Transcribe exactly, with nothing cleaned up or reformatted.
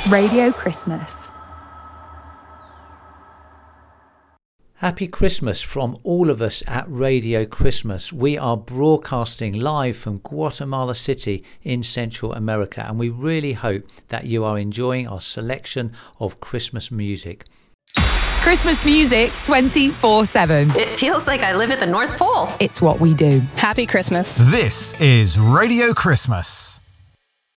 Radio Christmas. Happy Christmas from all of us at Radio Christmas. We are broadcasting live from Guatemala City in Central America, and we really hope that you are enjoying our selection of Christmas music. Christmas music twenty-four seven. It feels like I live at the North Pole. It's what we do. Happy Christmas. This is Radio Christmas.